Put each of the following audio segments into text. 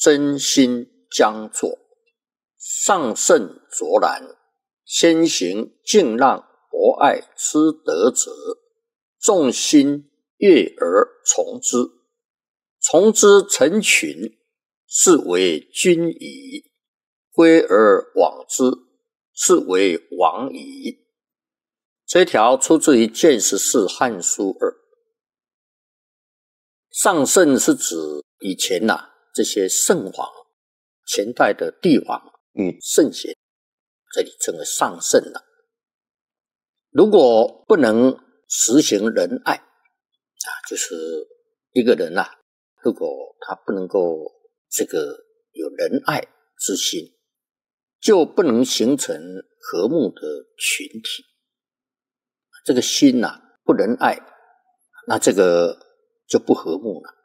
真心将作，上圣卓然，先行敬让博爱之德者，众心悦而从之，从之成群，是为君矣；归而往之，是为王矣。这条出自于《见识士汉书2》。上圣是指以前这些圣皇，前代的帝王与圣贤，这里称为上圣了。如果不能实行仁爱就是一个人如果他不能够有仁爱之心，就不能形成和睦的群体。这个心不仁爱，那这个就不和睦了。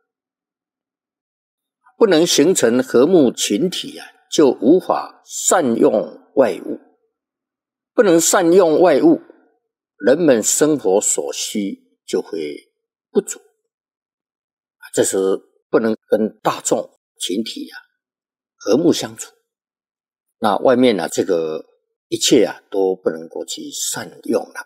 不能形成和睦群体就无法善用外物。不能善用外物，人们生活所需就会不足。这是不能跟大众群体和睦相处。那外面这个一切都不能够去善用了。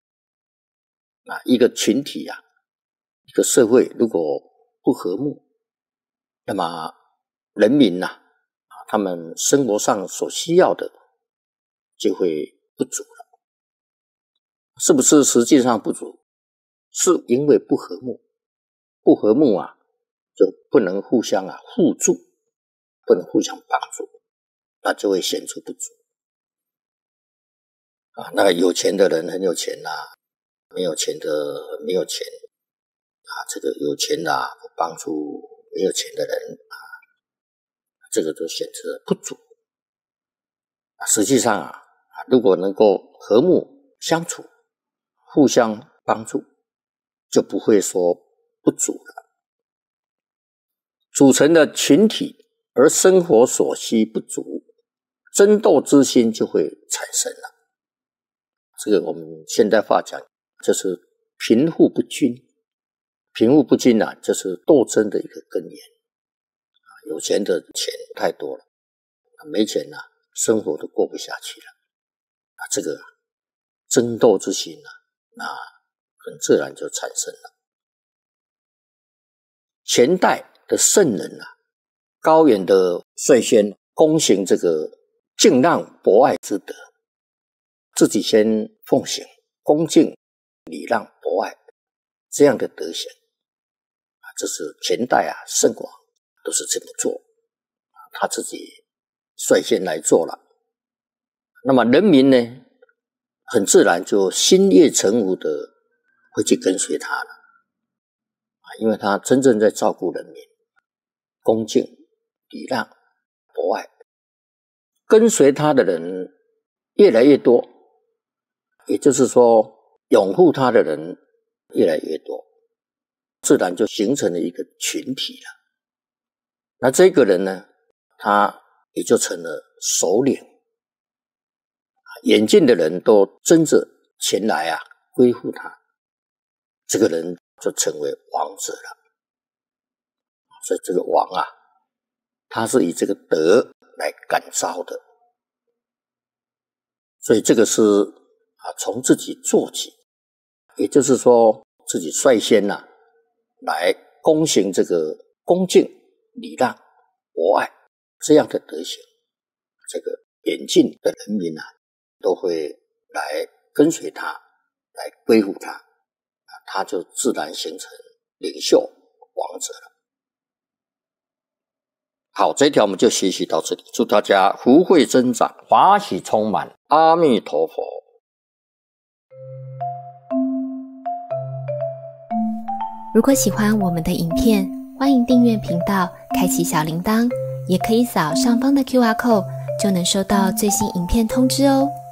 一个群体一个社会如果不和睦，那么人民他们生活上所需要的就会不足了。是不是实际上不足？是因为不和睦。不和睦就不能互相互助，不能互相帮助，那就会显出不足。那个有钱的人很有钱没有钱的没有钱这个有钱不帮助没有钱的人这个都显示不足。实际上如果能够和睦相处，互相帮助，就不会说不足了。组成的群体而生活所需不足，争斗之心就会产生了。这个我们现代话讲就是贫富不均。贫富不均就是斗争的一个根源。有钱的钱太多了，没钱生活都过不下去了。这个争斗之心那很自然就产生了。前代的圣人高远的率先躬行这个敬让博爱之德，自己先奉行恭敬礼让博爱这样的德行这是前代圣王都是这么做，他自己率先来做了。那么人民呢，很自然就心悦诚服的会去跟随他了因为他真正在照顾人民，恭敬礼让博爱，跟随他的人越来越多，也就是说拥护他的人越来越多，自然就形成了一个群体了。那这个人呢，他也就成了首领，眼近的人都争着前来归附他，这个人就成为王者了。所以这个王他是以这个德来感召的。所以这个是从自己做起，也就是说自己率先来躬行这个恭敬礼让博爱这样的德行，这个远近的人民都会来跟随他，来归附他他就自然形成领袖王者了。好，这一条我们就学习到这里，祝大家福慧增长，法喜充满，阿弥陀佛。 如果喜欢我们的影片，欢迎订阅频道，开启小铃铛，也可以扫上方的 QR code， 就能收到最新影片通知哦。